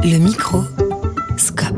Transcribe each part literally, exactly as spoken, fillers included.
Le micro, Scope.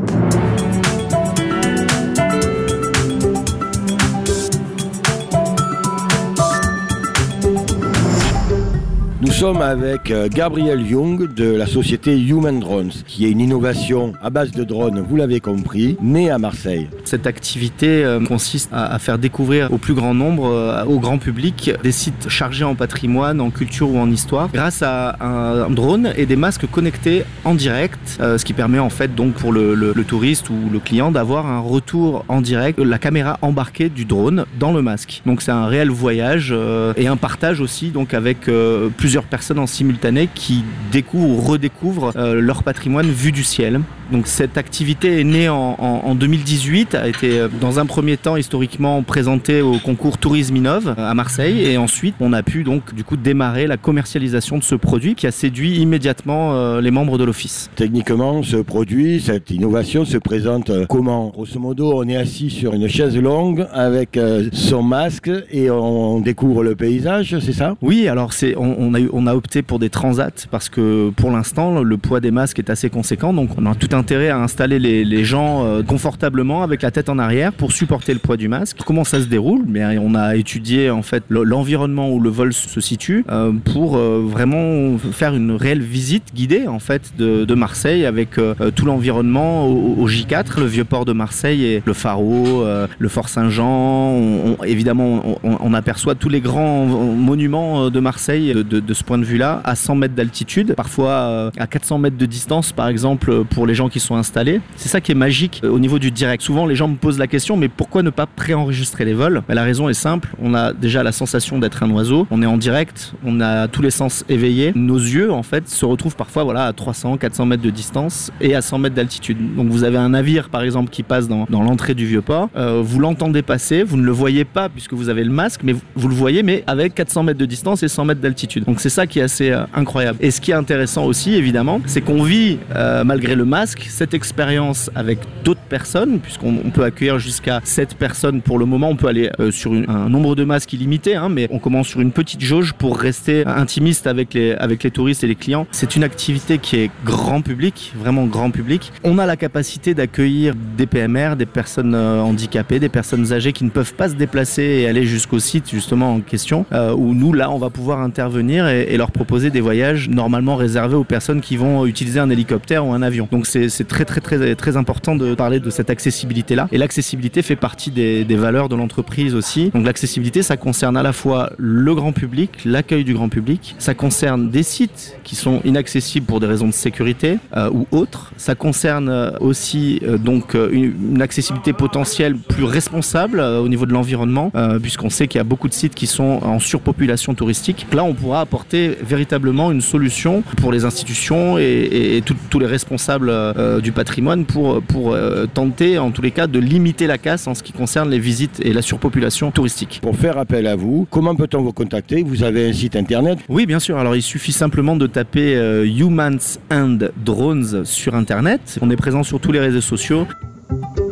Nous sommes avec Gabriel Young de la société Human Drones, qui est une innovation à base de drones, vous l'avez compris, née à Marseille. Cette activité euh, consiste à, à faire découvrir au plus grand nombre, euh, au grand public, des sites chargés en patrimoine, en culture ou en histoire, grâce à un drone et des masques connectés en direct, euh, ce qui permet en fait donc pour le, le, le touriste ou le client d'avoir un retour en direct, la caméra embarquée du drone dans le masque. Donc c'est un réel voyage euh, et un partage aussi donc avec euh, plusieurs personnes en simultané qui découvrent ou redécouvrent euh, leur patrimoine vu du ciel. Donc cette activité est née en, en, en deux mille dix-huit, a été euh, dans un premier temps historiquement présentée au concours Tourisme Innov euh, à Marseille, et ensuite on a pu donc du coup démarrer la commercialisation de ce produit qui a séduit immédiatement euh, les membres de l'office. Techniquement, ce produit, cette innovation se présente euh, comment ? Grosso modo, on est assis sur une chaise longue avec euh, son masque et on découvre le paysage, c'est ça ? Oui, alors c'est, on, on, a eu, on a opté pour des transats parce que pour l'instant le poids des masques est assez conséquent, donc on a tout intérêt à installer les, les gens euh, confortablement avec la tête en arrière pour supporter le poids du masque. Comment ça se déroule ? Bien, on a étudié en fait le, l'environnement où le vol se situe euh, pour euh, vraiment faire une réelle visite guidée en fait de, de Marseille avec euh, tout l'environnement au, au J quatre, le vieux port de Marseille et le Pharo, euh, le Fort Saint-Jean. On, on, évidemment, on, on aperçoit tous les grands monuments de Marseille de, de, de ce point de vue-là à cent mètres d'altitude, parfois euh, à quatre cents mètres de distance par exemple pour les gens qui sont installés. C'est ça qui est magique au niveau du direct. Souvent les gens me posent la question, mais pourquoi ne pas préenregistrer les vols ? Ben, la raison est simple, on a déjà la sensation d'être un oiseau, on est en direct, on a tous les sens éveillés, nos yeux en fait se retrouvent parfois voilà, à trois cents, quatre cents mètres de distance et à cent mètres d'altitude. Donc vous avez un navire par exemple qui passe dans, dans l'entrée du vieux port, euh, vous l'entendez passer, vous ne le voyez pas puisque vous avez le masque, mais vous, vous le voyez mais avec quatre cents mètres de distance et cent mètres d'altitude. Donc c'est ça qui est assez euh, incroyable. Et ce qui est intéressant aussi évidemment, c'est qu'on vit euh, malgré le masque cette expérience avec d'autres personnes, puisqu'on on peut accueillir jusqu'à sept personnes pour le moment. On peut aller euh, sur une, un nombre de masques illimité, hein, mais on commence sur une petite jauge pour rester intimiste avec les, avec les touristes et les clients. C'est une activité qui est grand public, vraiment grand public. On a la capacité d'accueillir des P M R, des personnes euh, handicapées, des personnes âgées qui ne peuvent pas se déplacer et aller jusqu'au site justement en question, euh, où nous là on va pouvoir intervenir et, et leur proposer des voyages normalement réservés aux personnes qui vont utiliser un hélicoptère ou un avion. Donc c'est, c'est très très très très important de parler de cette accessibilité là, et l'accessibilité fait partie des, des valeurs de l'entreprise aussi. Donc l'accessibilité, ça concerne à la fois le grand public, l'accueil du grand public, ça concerne des sites qui sont inaccessibles pour des raisons de sécurité euh, ou autres, ça concerne aussi euh, donc une, une accessibilité potentielle plus responsable euh, au niveau de l'environnement, euh, puisqu'on sait qu'il y a beaucoup de sites qui sont en surpopulation touristique. Là on pourra apporter véritablement une solution pour les institutions et, et, et tous les responsables euh, du patrimoine pour, pour euh, tenter en tous les cas de limiter la casse en ce qui concerne les visites et la surpopulation touristique. Pour faire appel à vous, comment peut-on vous contacter ? Vous avez un site internet ? Oui, bien sûr. Alors il suffit simplement de taper euh, Humans and Drones sur internet. On est présent sur tous les réseaux sociaux.